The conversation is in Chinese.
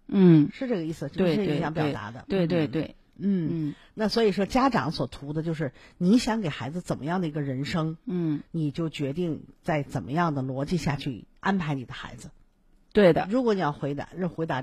是这个意思，就是你想表达的。 对。 那所以说家长所图的就是你想给孩子怎么样的一个人生，你就决定在怎么样的逻辑下去安排你的孩子。 对的。 如果你要回答